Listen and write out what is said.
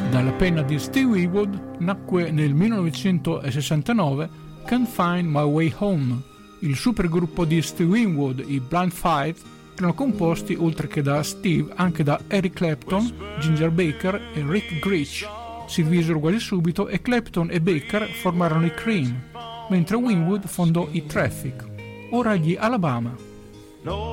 Dalla penna di Steve Winwood nacque nel 1969 Can't Find My Way Home. Il supergruppo di Steve Winwood, i Blind Faith, erano composti oltre che da Steve anche da Eric Clapton, Ginger Baker e Rick Grich. Si divisero quasi subito e Clapton e Baker formarono i Cream, mentre Winwood fondò i Traffic. Ora gli Alabama.